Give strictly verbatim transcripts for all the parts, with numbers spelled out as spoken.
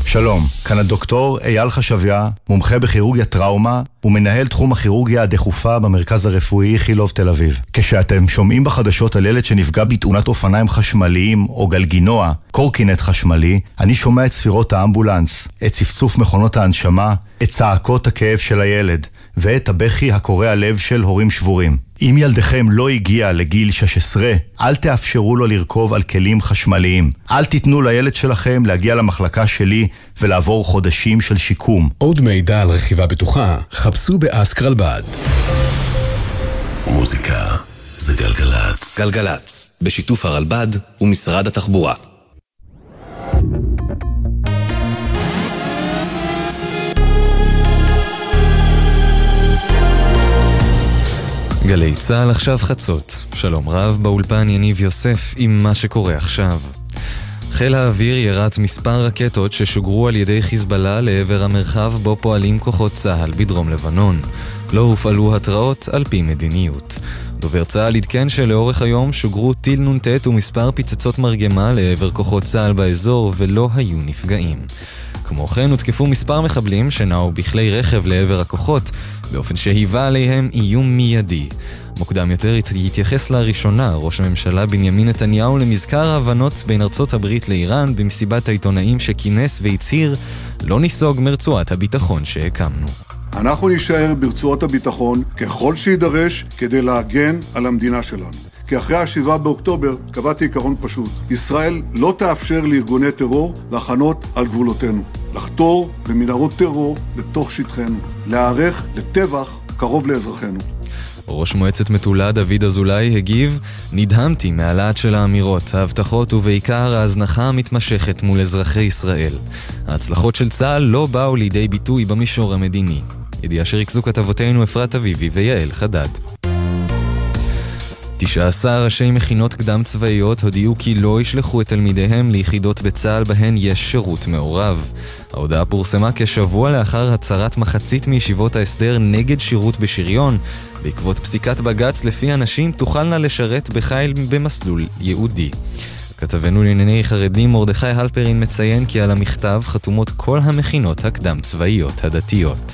שלום, כאן הדוקטור אייל חשביה, מומחה בכירורגיה טראומה ומנהל תחום הכירורגיה הדחופה במרכז הרפואי איכילוב תל אביב. כשאתם שומעים בחדשות על ילד שנפגע בתאונת אופניים חשמליים או גלגינוע, קורקינט חשמלי, אני שומע את ספירות האמבולנס, את צפצוף מכונות ההנשמה, את צעקות הכאב של הילד ואת הבכי הקורע לב של הורים שבורים. אם ילדכם לא הגיע לגיל שש עשרה, אל תאפשרו לו לרכוב על כלים חשמליים. אל תיתנו לילד שלכם להגיע למחלקה שלי ולעבור חודשים של שיקום. עוד מידע על רכיבה בטוחה, חפשו באסק רלב"ד. מוזיקה זה גלגלץ. גלגלץ, בשיתוף הרלב"ד ומשרד התחבורה. גלי צהל עכשיו חצות. שלום רב, באולפן יניב יוסף עם מה שקורה עכשיו. חיל האוויר ירת מספר רקטות ששוגרו על ידי חיזבאללה לעבר המרחב בו פועלים כוחות צהל בדרום לבנון. לא הופעלו התראות על פי מדיניות. דובר צהל עדכן שלאורך היום שוגרו טיל נונטט ומספר פיצצות מרגמה לעבר כוחות צהל באזור ולא היו נפגעים. כמו כן הותקפו מספר מחבלים שנעו בכלי רכב לעבר הכוחות, באופן שהיווה עליהם איום מיידי. מוקדם יותר יתייחס לראשונה ראש הממשלה בנימין נתניהו למזכר ההבנות בין ארצות הברית לאיראן במסיבת העיתונאים שכינס והצהיר לא ניסוג מרצועת הביטחון שהקמנו. אנחנו נשאר ברצועות הביטחון ככל שידרש כדי להגן על המדינה שלנו. כי אחרי השבעה באוקטובר קבעתי עיקרון פשוט. ישראל לא תאפשר לארגוני טרור לחנות על גבולותינו. לחתור במנהרות טרור לתוך שטחנו. להיערך לטבח קרוב לאזרחינו. ראש מועצת מטולה דוד אזולאי הגיב, נדהמתי מהעלאת של האמירות, ההבטחות ובעיקר ההזנחה המתמשכת מול אזרחי ישראל. ההצלחות של צה"ל לא באו לידי ביטוי במישור המדיני. ידיעה שריכזו כתבותינו אפרת אביבי ויעל חדד. תשעה עשר ראשי מכינות קדם צבאיות הודיעו כי לא ישלחו את תלמידיהם ליחידות בצה"ל בהן יש שירות מעורב. ההודעה פורסמה כשבוע לאחר הצהרת מחצית מישיבות ההסדר נגד שירות בשריון, בעקבות פסיקת בג"ץ לפי אנשים תוכלנה לשרת בחיל במסלול יהודי. כתבנו לענייני חרדים מרדכי הלפרין מציין כי על המכתב חתומות כל המכינות הקדם צבאיות הדתיות.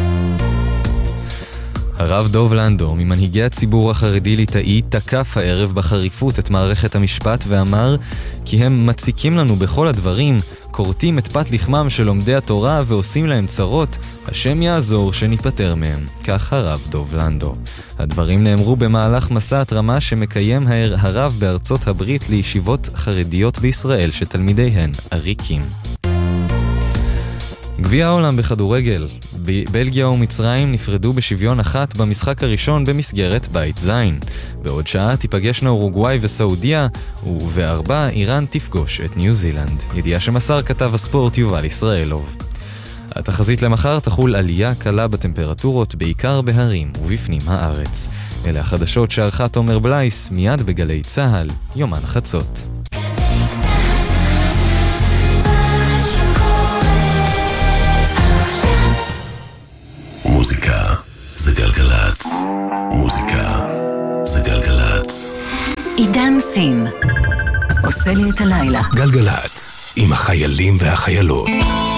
הרב דוב לנדו, ממנהיגי הציבור החרדי ליטאי, תקף הערב בחריפות את מערכת המשפט ואמר כי הם מציקים לנו בכל הדברים, קורטים את פת לחמם של לומדי התורה ועושים להם צרות, השם יעזור שניפטר מהם. כך הרב דוב לנדו. הדברים נאמרו במהלך מסע התרמה שמקיים הרב בארצות הברית לישיבות חרדיות בישראל שתלמידיהן עריקים. גביע העולם בכדורגל. בלגיה ומצרים נפרדו בשוויון אחת במשחק הראשון במסגרת בית זין. בעוד שעה תיפגשנה אורוגוואי וסעודיה, ובארבע איראן תפגוש את ניו זילנד. ידיעה שמסר כתב הספורט יובל ישראלוב. התחזית למחר תחול עלייה קלה בטמפרטורות, בעיקר בהרים ובפנים הארץ. אלה החדשות שערכה תומר בלייס, מיד בגלי צהל, יומן חצות. מוזיקה זה גלגלץ. מוזיקה זה גלגלץ. עידן סין עושה לי את הלילה. גלגלץ עם החיילים והחיילות.